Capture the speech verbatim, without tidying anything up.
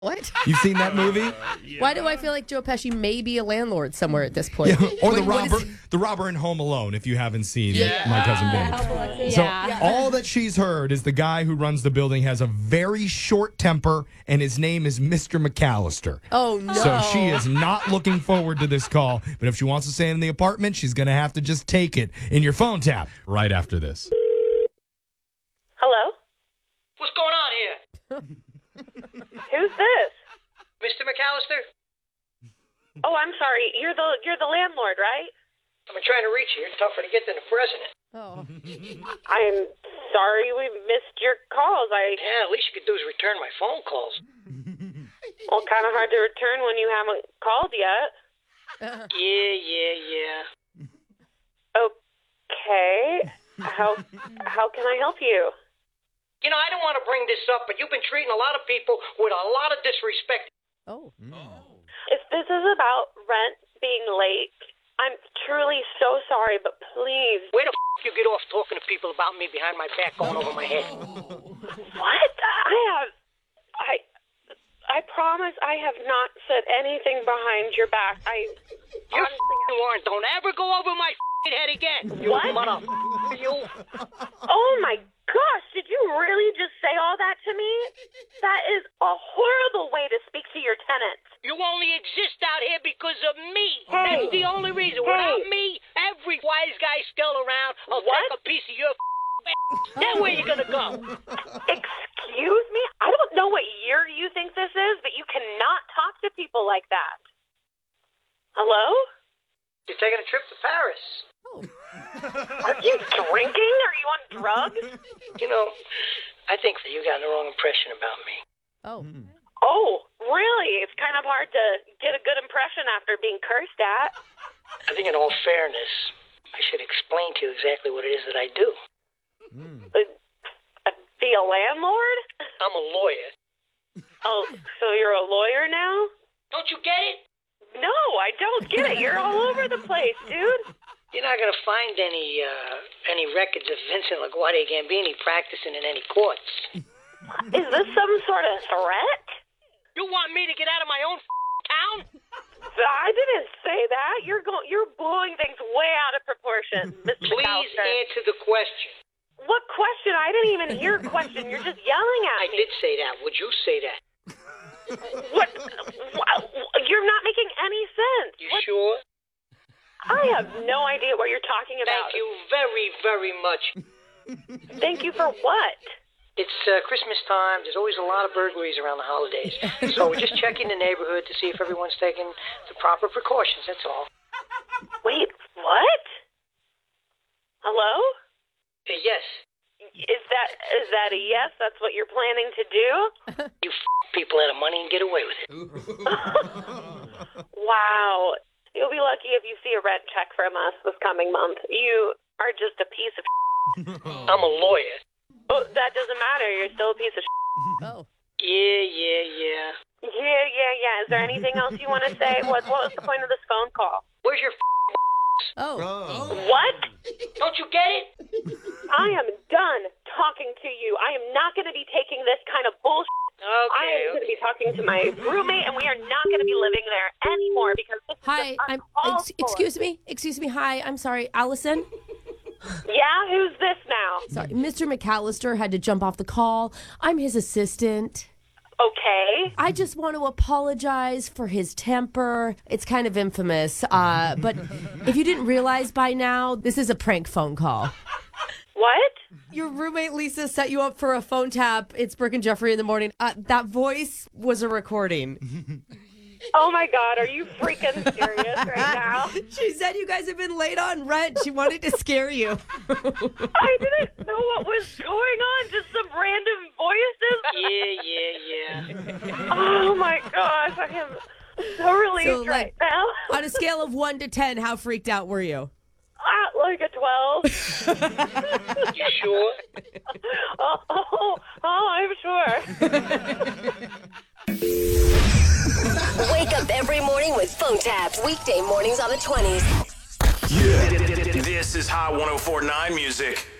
What? You've seen that movie? Why do I feel like Joe Pesci may be a landlord somewhere at this point? Yeah, or the What- what robber, is- the robber in Home Alone. If you haven't seen Yeah. My Cousin Vinny. So Yeah. all that she's heard is the guy who runs the building has a very short temper, and his name is Mister McAllister. Oh, no. So she is not looking forward to this call. But if she wants to stay in the apartment, she's going to have to just take it in your phone tap right after this. Hello? What's going on here? Who's this? Mister McAllister? Oh, I'm sorry. You're the you're the landlord, right? I've been trying to reach you. It's tougher to get than the president. Oh. I'm sorry we missed your calls. I Yeah, at least you could do is return my phone calls. well, kind of hard to return when you haven't called yet. Yeah, yeah, yeah. Okay. How how can I help you? You know, I don't want to bring this up, but you've been treating a lot of people with a lot of disrespect. Oh. If this is about rent being late, I'm truly so sorry, but please. Where the f*** you get off talking to people about me behind my back going over my head? What? I have I I promise I have not said anything behind your back. I You honestly f***ing weren't. Don't ever go over my f***ing head again. You What? mother... You... Oh my gosh, did you really just say all that to me? That is a horrible way to speak to your tenants. You only exist out here because of me. Hey. That's the only reason. Hey. Without me, every wise guy still around will What? take a piece of your f***ing ass. Then where you gonna go? Excuse me? I don't know what year you think this is, but you cannot talk to people like that. Hello? You're taking a trip to Paris. Are you drinking? Are you on drugs? You know, I think that you got the wrong impression about me. Oh. Oh, really? It's kind of hard to get a good impression after being cursed at. I think in all fairness, I should explain to you exactly what it is that I do. Uh, uh, be a landlord? I'm a lawyer. Oh, so you're a lawyer now? Don't you get it? No, I don't get it. You're all over the place, dude. You're not going to find any uh, any records of Vincent LaGuardia Gambini practicing in any courts. Is this some sort of threat? You want me to get out of my own f- town? I didn't say that. You're going. You're blowing things way out of proportion, Mister Please McAllister. answer the question. What question? I didn't even hear a question. You're just yelling at I me. did say that. Would you say that? What? Wha- You're not making any sense. You What? sure? I have no idea what you're talking about. Thank you very, very much. Thank you for what? It's uh, Christmas time. There's always a lot of burglaries around the holidays. So we're just checking the neighborhood to see if everyone's taking the proper precautions, that's all. Wait, what? Hello? Uh, yes. Is that is that a yes? That's what you're planning to do? You f- people out of money and get away with it. Wow. You'll be lucky if you see a rent check from us this coming month. You are just a piece of I'm a lawyer. Oh, that doesn't matter. You're still a piece of Oh. Yeah, yeah, yeah. Yeah, yeah, yeah. Is there anything else you want to say? What, what was the point of this phone call? Where's your f- Oh. What? Don't you get it? I am done talking to you. I am not going to be taking this kind of bullshit. I Okay. am going to be talking to my roommate, and we are not going to be living there anymore because this is Hi. just I'm. uncalled Ex- for. excuse me. Excuse me. Hi. I'm sorry, Allison. Yeah, who's this now? Sorry, Mister McAllister had to jump off the call. I'm his assistant. Okay. I just want to apologize for his temper. It's kind of infamous. Uh, but if you didn't realize by now, this is a prank phone call. What? Your roommate Lisa set you up for a phone tap. It's Brooke and Jeffrey in the morning. Uh, that voice was a recording. Oh my God, are you freaking serious right now? She said you guys have been late on rent. She wanted to scare you. I didn't know what was going on. Just some random voices. Yeah, yeah, yeah. Oh my gosh, I am so relieved So, like, right now. On a scale of one to ten, how freaked out were you? Ah, like a twelve. You sure? Oh, oh, oh, I'm sure. Wake up every morning with phone taps. Weekday mornings on the twenties. Yeah. This is Hot one oh four point nine music.